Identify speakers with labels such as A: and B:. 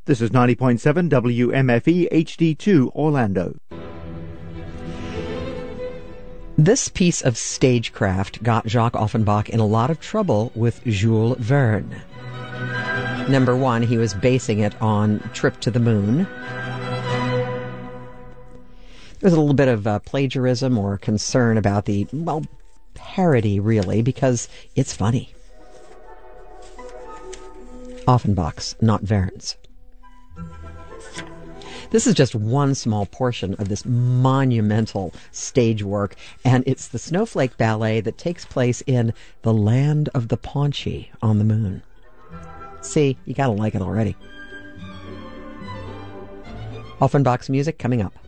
A: This is 90.7 WMFE HD2 Orlando.
B: This piece of stagecraft got Jacques Offenbach in a lot of trouble with Jules Verne. Number one, he was basing it on Trip to the Moon. There's a little bit of plagiarism or concern about the, parody, really, because it's funny. Offenbach's, not Verne's. This is just one small portion of this monumental stage work, and it's the Snowflake Ballet that takes place in the land of the Paunchy on the moon. See, you gotta like it already. Offenbach's music coming up.